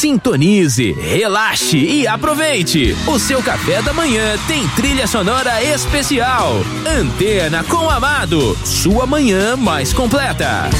Sintonize, relaxe e aproveite. O seu café da manhã tem trilha sonora especial. Antena com Amado, sua manhã mais completa.